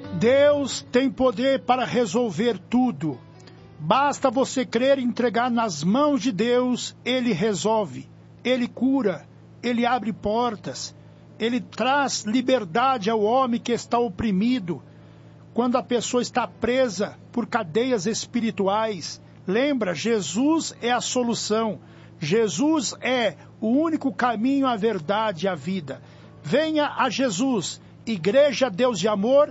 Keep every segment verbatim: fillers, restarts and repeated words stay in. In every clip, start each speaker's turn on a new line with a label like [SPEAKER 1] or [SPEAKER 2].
[SPEAKER 1] Deus tem poder para resolver tudo. Basta você crer e entregar nas mãos de Deus, Ele resolve, Ele cura, Ele abre portas, Ele traz liberdade ao homem que está oprimido. Quando a pessoa está presa por cadeias espirituais, lembra, Jesus é a solução. Jesus é o único caminho, a verdade e a vida. Venha a Jesus, Igreja Deus de Amor,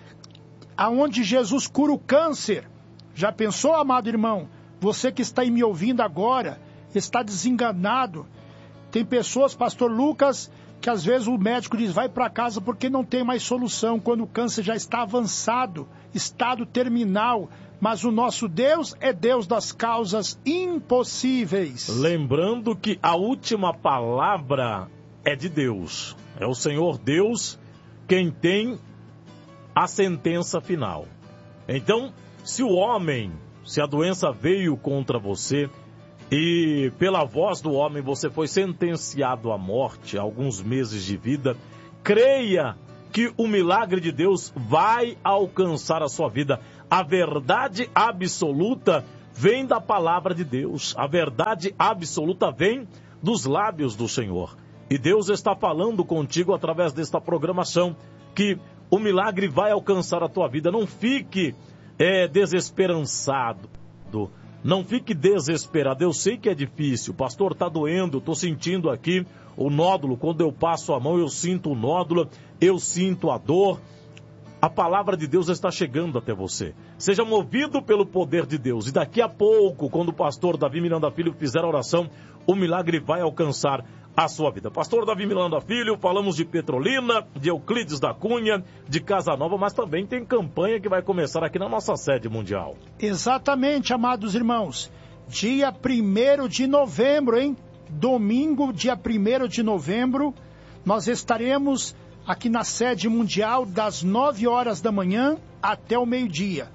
[SPEAKER 1] aonde Jesus cura o câncer. Já pensou, amado irmão? Você que está aí me ouvindo agora, está desenganado. Tem pessoas, pastor Lucas, que às vezes o médico diz, vai para casa porque não tem mais solução, quando o câncer já está avançado, estado terminal. Mas o nosso Deus é Deus das causas impossíveis.
[SPEAKER 2] Lembrando que a última palavra é de Deus. É o Senhor Deus quem tem a sentença final. Então, se o homem, se a doença veio contra você e pela voz do homem você foi sentenciado à morte, a alguns meses de vida, creia que o milagre de Deus vai alcançar a sua vida. A verdade absoluta vem da palavra de Deus. A verdade absoluta vem dos lábios do Senhor. E Deus está falando contigo através desta programação que o milagre vai alcançar a tua vida. Não fique é, desesperançado. Não fique desesperado. Eu sei que é difícil. Pastor, está doendo. Estou sentindo aqui o nódulo. Quando eu passo a mão, eu sinto o nódulo. Eu sinto a dor. A palavra de Deus está chegando até você. Seja movido pelo poder de Deus. E daqui a pouco, quando o pastor Davi Miranda Filho fizer a oração, o milagre vai alcançar a sua vida. Pastor Davi Miranda Filho, falamos de Petrolina, de Euclides da Cunha, de Casa Nova, mas também tem campanha que vai começar aqui na nossa sede mundial.
[SPEAKER 1] Exatamente, amados irmãos. Dia primeiro de novembro, hein? Domingo, dia primeiro de novembro, nós estaremos aqui na sede mundial das nove horas da manhã até o meio-dia.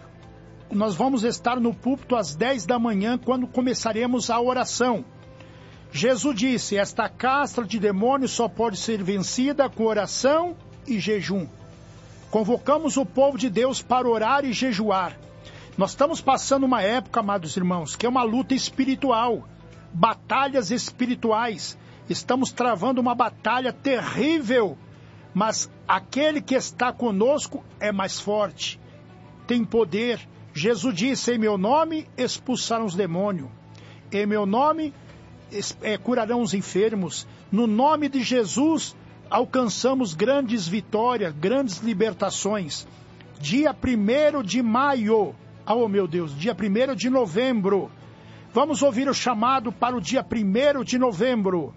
[SPEAKER 1] Nós vamos estar no púlpito às dez da manhã, quando começaremos a oração. Jesus disse, esta castra de demônios só pode ser vencida com oração e jejum. Convocamos o povo de Deus para orar e jejuar. Nós estamos passando uma época, amados irmãos, que é uma luta espiritual, batalhas espirituais. Estamos travando uma batalha terrível, mas aquele que está conosco é mais forte, tem poder. Jesus disse, em meu nome expulsaram os demônios, em meu nome é, curarão os enfermos, no nome de Jesus alcançamos grandes vitórias, grandes libertações. Dia primeiro de maio, oh meu Deus, dia primeiro de novembro, vamos ouvir o chamado para o dia primeiro de novembro.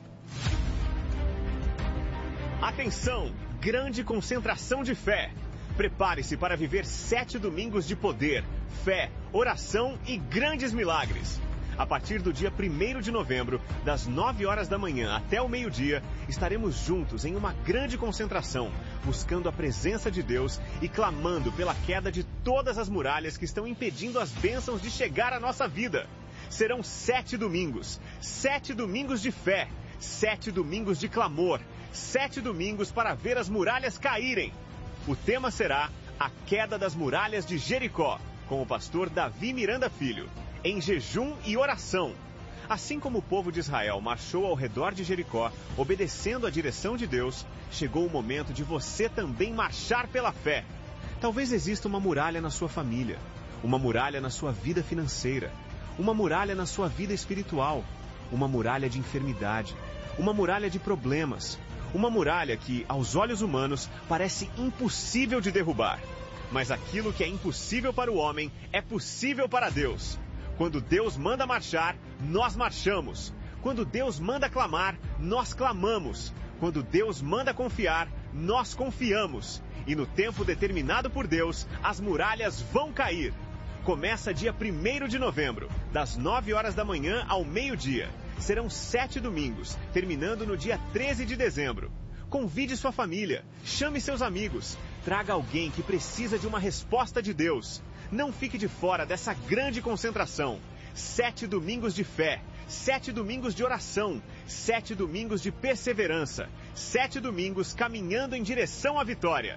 [SPEAKER 3] Atenção, grande concentração de fé. Prepare-se para viver sete domingos de poder, fé, oração e grandes milagres. A partir do dia primeiro de novembro, das nove horas da manhã até o meio-dia, estaremos juntos em uma grande concentração, buscando a presença de Deus e clamando pela queda de todas as muralhas que estão impedindo as bênçãos de chegar à nossa vida. Serão sete domingos, sete domingos de fé, sete domingos de clamor, sete domingos para ver as muralhas caírem. O tema será a queda das muralhas de Jericó, com o pastor Davi Miranda Filho, em jejum e oração. Assim como o povo de Israel marchou ao redor de Jericó, obedecendo à direção de Deus, chegou o momento de você também marchar pela fé. Talvez exista uma muralha na sua família, uma muralha na sua vida financeira, uma muralha na sua vida espiritual, uma muralha de enfermidade, uma muralha de problemas, uma muralha que, aos olhos humanos, parece impossível de derrubar. Mas aquilo que é impossível para o homem é possível para Deus. Quando Deus manda marchar, nós marchamos. Quando Deus manda clamar, nós clamamos. Quando Deus manda confiar, nós confiamos. E no tempo determinado por Deus, as muralhas vão cair. Começa dia primeiro de novembro, das nove horas da manhã ao meio-dia. Serão sete domingos, terminando no dia treze de dezembro. Convide sua família, chame seus amigos, traga alguém que precisa de uma resposta de Deus. Não fique de fora dessa grande concentração. Sete domingos de fé, sete domingos de oração, sete domingos de perseverança, sete domingos caminhando em direção à vitória.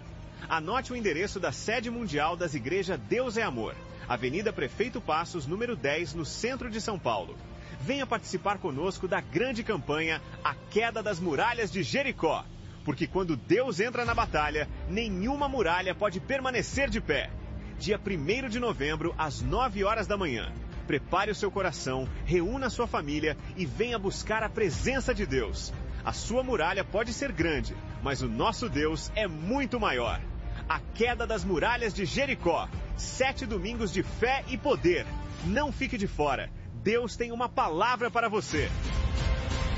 [SPEAKER 3] Anote o endereço da sede mundial das igrejas Deus é Amor, Avenida Prefeito Passos, número dez, no centro de São Paulo. Venha participar conosco da grande campanha A Queda das Muralhas de Jericó. Porque quando Deus entra na batalha, nenhuma muralha pode permanecer de pé. Dia primeiro de novembro, às nove horas da manhã. Prepare o seu coração, reúna a sua família e venha buscar a presença de Deus. A sua muralha pode ser grande, mas o nosso Deus é muito maior. A Queda das Muralhas de Jericó. Sete domingos de fé e poder. Não fique de fora. Deus tem uma palavra para você.